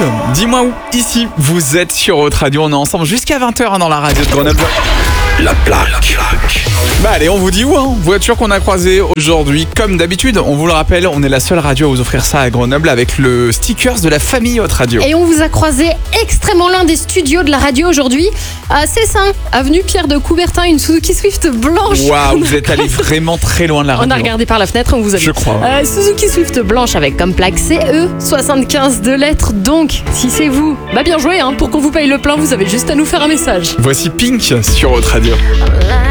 Dis-moi où, ici, vous êtes sur Haute Radio. On est ensemble jusqu'à 20h dans la radio de Grenoble. La plaque. Bah allez, on vous dit où, hein. Voiture qu'on a croisée aujourd'hui. Comme d'habitude, on vous le rappelle, on est la seule radio à vous offrir ça à Grenoble avec le stickers de la famille Haute Radio. Et on vous a croisé extrêmement loin des studios de la radio aujourd'hui. À Cessin, avenue Pierre de Coubertin, une Suzuki Swift blanche. Waouh, vous êtes allé vraiment très loin de la radio. On a regardé par la fenêtre, on vous a dit. Je crois. Suzuki Swift blanche avec comme plaque CE 75 de lettres. Donc, si c'est vous, bah bien joué, hein. Pour qu'on vous paye le plein, vous avez juste à nous faire un message. Voici Pink sur Haute Radio.